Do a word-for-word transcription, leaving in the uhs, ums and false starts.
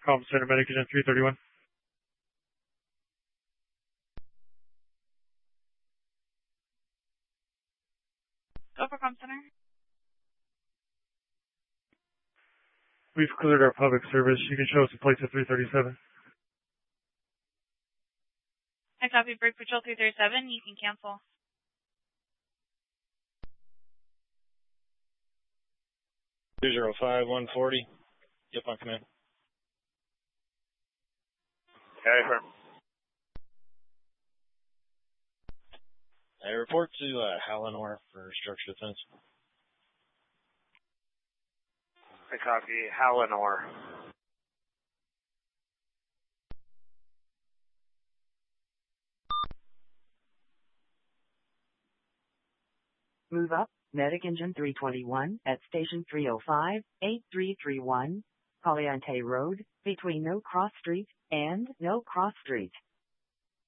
Com Center Medic Agent three thirty-one. Go for Com Center. We've cleared our public service. You can show us the place at three thirty-seven. I copy Brig Patrol three thirty-seven. You can cancel. two zero five, one forty. Yep, on command. Okay, firm. I report to uh, Hallenor for structure defense. I copy Hallenor. Move up, Medic Engine three twenty-one at Station three oh five, eight three three one, Caliente Road, between No Cross Street and No Cross Street.